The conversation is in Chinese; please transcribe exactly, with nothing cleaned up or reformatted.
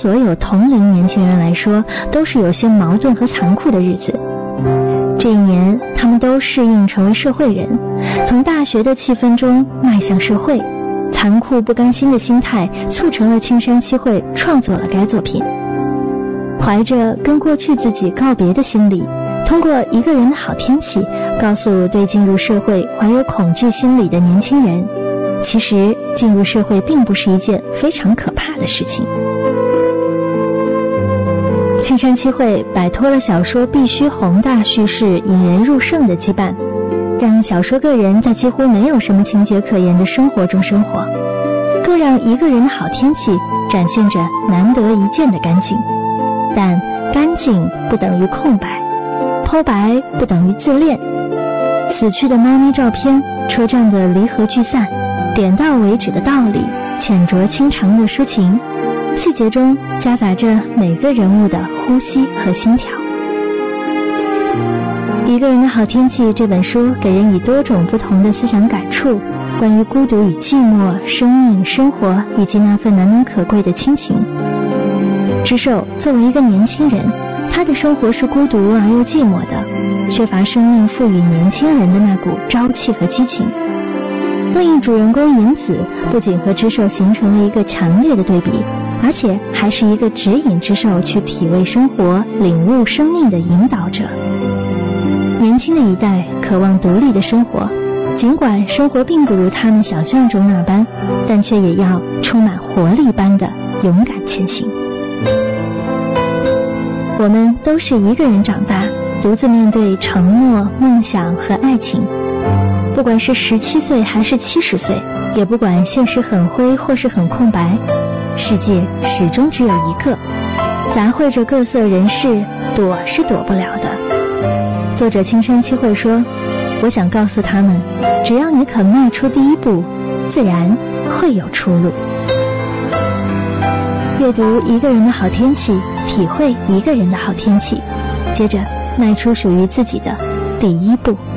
所有同龄年轻人来说都是有些矛盾和残酷的日子。这一年，他们都适应成为社会人，从大学的气氛中迈向社会。残酷不甘心的心态促成了青山七惠创作了该作品。怀着跟过去自己告别的心理，通过一个人的好天气，告诉对进入社会怀有恐惧心理的年轻人，其实进入社会并不是一件非常可怕的事情。青山七惠摆脱了小说必须宏大叙事引人入胜的羁绊，让小说个人在几乎没有什么情节可言的生活中生活，更让一个人的好天气展现着难得一见的干净。但干净不等于空白，剖白不等于自恋。死去的猫咪照片，车站的离合聚散，点到为止的道理，浅酌清长的抒情，细节中夹杂着每个人物的呼吸和心跳。一个人的好天气这本书给人以多种不同的思想感触，关于孤独与寂寞、生命、生活以及那份难能可贵的亲情。知寿作为一个年轻人，他的生活是孤独而又寂寞的，缺乏生命赋予年轻人的那股朝气和激情。另一主人公银子不仅和知寿形成了一个强烈的对比，而且还是一个指引知寿去体味生活、领悟生命的引导者。年轻的一代渴望独立的生活，尽管生活并不如他们想象中那般，但却也要充满活力般的勇敢前行。我们都是一个人长大，独自面对承诺、梦想和爱情。不管是十七岁还是七十岁，也不管现实很灰或是很空白，世界始终只有一个，杂烩着各色人士，躲是躲不了的。作者青山七惠说，我想告诉他们，只要你肯迈出第一步，自然会有出路。阅读一个人的好天气，体会一个人的好天气，接着迈出属于自己的第一步。